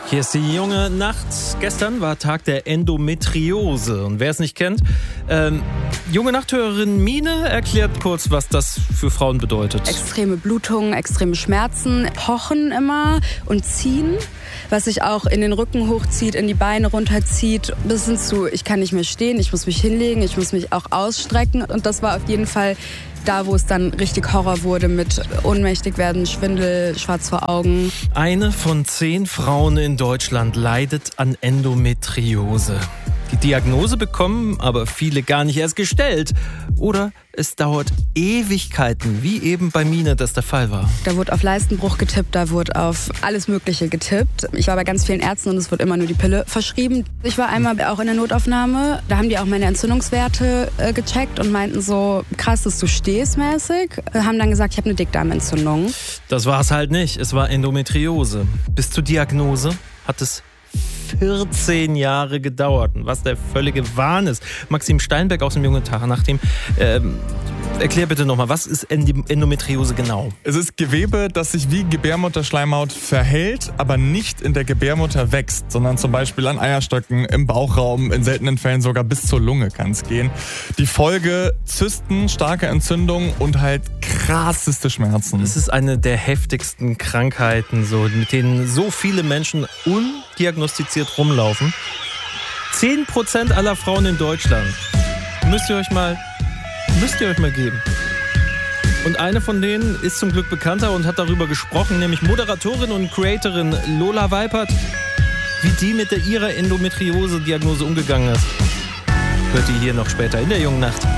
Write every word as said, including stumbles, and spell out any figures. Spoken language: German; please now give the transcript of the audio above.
Hier ist die junge Nacht. Gestern war Tag der Endometriose. Und wer es nicht kennt, ähm, junge Nachthörerin Mine erklärt kurz, was das für Frauen bedeutet. Extreme Blutungen, extreme Schmerzen, pochen immer und ziehen, was sich auch in den Rücken hochzieht, in die Beine runterzieht, bis hin zu, ich kann nicht mehr stehen, ich muss mich hinlegen, ich muss mich auch ausstrecken. Und das war auf jeden Fall da, wo es dann richtig Horror wurde mit ohnmächtig werden, Schwindel, schwarz vor Augen. Eine von zehn Frauen in Deutschland leidet an Endometriose. Die Diagnose bekommen aber viele gar nicht erst gestellt. Oder es dauert Ewigkeiten, wie eben bei Mine das der Fall war. Da wurde auf Leistenbruch getippt, da wurde auf alles Mögliche getippt. Ich war bei ganz vielen Ärzten und es wurde immer nur die Pille verschrieben. Ich war einmal auch in der Notaufnahme, da haben die auch meine Entzündungswerte äh, gecheckt und meinten so, krass, dass du stehst mäßig. Äh, haben dann gesagt, ich habe eine Dickdarmentzündung. Das war es halt nicht, es war Endometriose. Bis zur Diagnose hat es vierzehn Jahre gedauert, was der völlige Wahn ist. Maxim Steinberg aus dem Jungen Tag nach dem. Ähm, erklär bitte nochmal, was ist Endometriose genau? Es ist Gewebe, das sich wie Gebärmutterschleimhaut verhält, aber nicht in der Gebärmutter wächst, sondern zum Beispiel an Eierstöcken, im Bauchraum, in seltenen Fällen sogar bis zur Lunge kann es gehen. Die Folge: Zysten, starke Entzündung und halt krasseste Schmerzen. Es ist eine der heftigsten Krankheiten, so, mit denen so viele Menschen undiagnostiziert rumlaufen. zehn Prozent aller Frauen in Deutschland. Müsst ihr euch mal, müsst ihr euch mal geben. Und eine von denen ist zum Glück bekannter und hat darüber gesprochen, nämlich Moderatorin und Creatorin Lola Weipert, wie die mit der ihrer Endometriose-Diagnose umgegangen ist. Hört ihr hier noch später in der jungen Nacht.